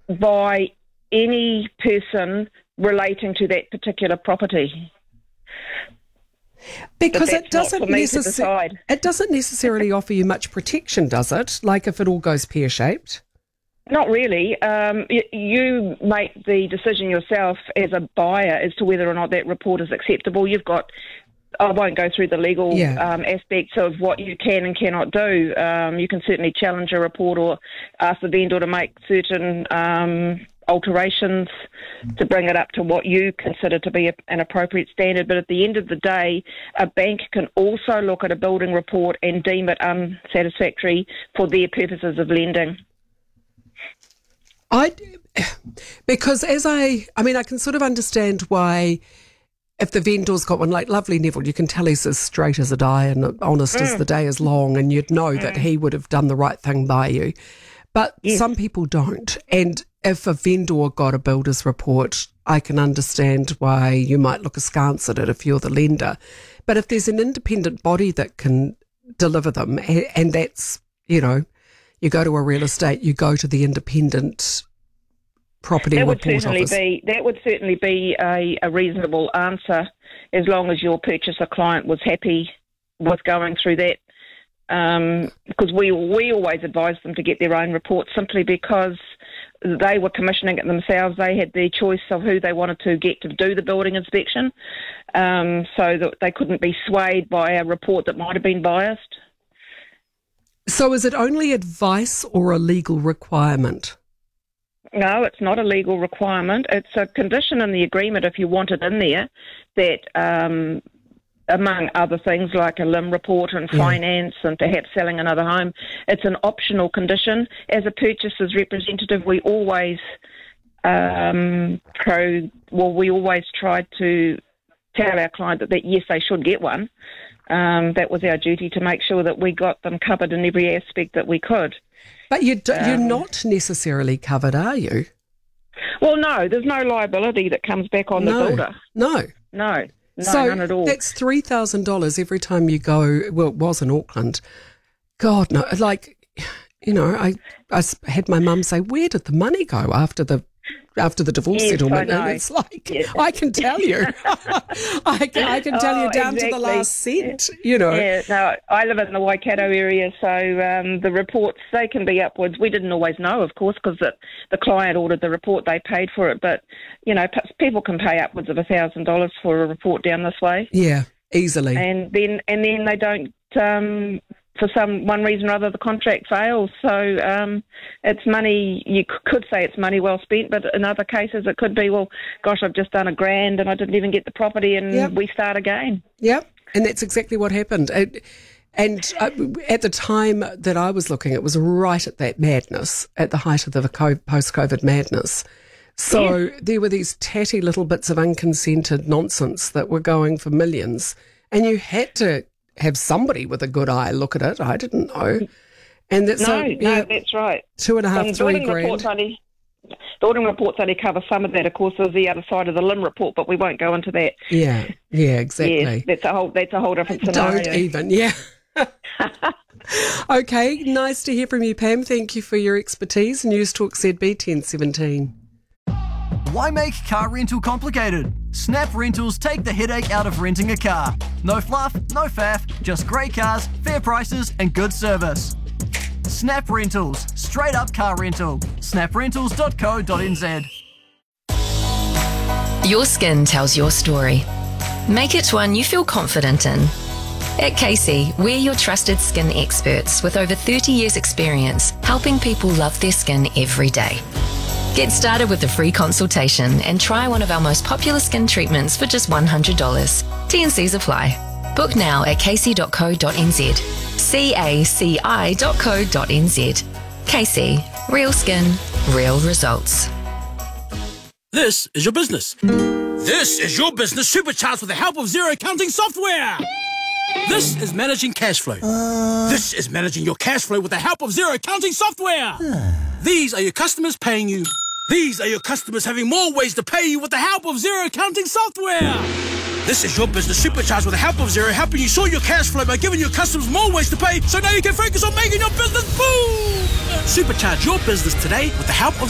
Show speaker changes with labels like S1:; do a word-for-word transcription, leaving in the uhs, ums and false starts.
S1: by any person relating to that particular property.
S2: Because it doesn't necessarily it doesn't necessarily offer you much protection, does it? Like if it all goes pear-shaped?
S1: Not really. Um, y- you make the decision yourself as a buyer as to whether or not that report is acceptable. You've got, I won't go through the legal
S2: Yeah.
S1: um, aspects of what you can and cannot do. Um, you can certainly challenge a report or ask the vendor to make certain um, alterations to bring it up to what you consider to be a, an appropriate standard. But at the end of the day, a bank can also look at a building report and deem it unsatisfactory for their purposes of lending.
S2: I, because as I, I mean, I can sort of understand why if the vendor's got one, like lovely Neville, you can tell he's as straight as a die and honest mm. as the day is long, and you'd know mm. that he would have done the right thing by you. But yes. some people don't. And if a vendor got a builder's report, I can understand why you might look askance at it if you're the lender. But if there's an independent body that can deliver them, and that's, you know, you go to a real estate, you go to the independent property
S1: that would
S2: report
S1: certainly
S2: office.
S1: Be, that would certainly be a, a reasonable answer, as long as your purchaser client was happy with going through that. Um, because we we always advise them to get their own report, simply because they were commissioning it themselves. They had their choice of who they wanted to get to do the building inspection, um, so that they couldn't be swayed by a report that might have been biased.
S2: So is it only advice or a legal requirement?
S1: No, it's not a legal requirement. It's a condition in the agreement, if you want it in there, that um, among other things like a L I M report and finance yeah. and perhaps selling another home, it's an optional condition. As a purchaser's representative, we always um, pro, well, we always tried to tell our client that, that yes, they should get one. Um, that was our duty, to make sure that we got them covered in every aspect that we could.
S2: But you do,
S1: um,
S2: you're not necessarily covered, are you?
S1: Well, no, there's no liability that comes back on
S2: no,
S1: the builder.
S2: No.
S1: No, no,
S2: so
S1: none at all.
S2: That's three thousand dollars every time you go. Well, it was in Auckland. God, no. Like, you know, I, I had my mum say, where did the money go after the after the divorce
S1: yes,
S2: settlement?
S1: I know.
S2: And it's like,
S1: yes.
S2: I can tell you. I can, I can tell
S1: oh,
S2: you down
S1: exactly.
S2: to the last cent, you know.
S1: Yeah, no, I live in the Waikato area, so um, the reports, they can be upwards. We didn't always know, of course, because the, the client ordered the report, they paid for it. But, you know, p- people can pay upwards of one thousand dollars for a report down this way.
S2: Yeah, easily.
S1: And then and then they don't... Um, for some one reason or other, the contract fails. So um, it's money, you c- could say it's money well spent, but in other cases it could be, well, gosh, I've just done a grand and I didn't even get the property, and yep. we start again.
S2: Yep, and that's exactly what happened. It, and uh, at the time that I was looking, it was right at that madness, at the height of the co- post-COVID madness. So yes. there were these tatty little bits of unconsented nonsense that were going for millions, and you had to have somebody with a good eye look at it. I didn't know. And that's
S1: no,
S2: so, yeah,
S1: no, that's right.
S2: Two and a half,
S1: and
S2: three
S1: building
S2: grand.
S1: Reports only, building reports only cover some of that. Of course, there's the other side of the L I M report, but we won't go into that.
S2: Yeah, yeah, exactly.
S1: Yes, that's a whole that's a whole different scenario.
S2: Don't even, yeah. Okay, nice to hear from you, Pam. Thank you for your expertise. News Talk Z B ten seventeen.
S3: Why make car rental complicated? Snap Rentals take the headache out of renting a car. No fluff, no faff, just great cars, fair prices and good service. Snap Rentals, straight up car rental. snap rentals dot co dot n z.
S4: Your skin tells your story. Make it one you feel confident in. At Casey, we're your trusted skin experts with over thirty years experience helping people love their skin every day. Get started with a free consultation and try one of our most popular skin treatments for just one hundred dollars. T and C's apply. Book now at casey dot co dot n z. C A C I dot co dot n z. Casey, real skin, real results.
S5: This is your business. This is your business supercharged with the help of Xero accounting software. This is managing cash flow. Uh... This is managing your cash flow with the help of Xero accounting software. These are your customers paying you. These are your customers having more ways to pay you with the help of Xero accounting software. This is your business supercharged with the help of Xero, helping you sort your cash flow by giving your customers more ways to pay, so now you can focus on making your business boom. Supercharge your business today with the help of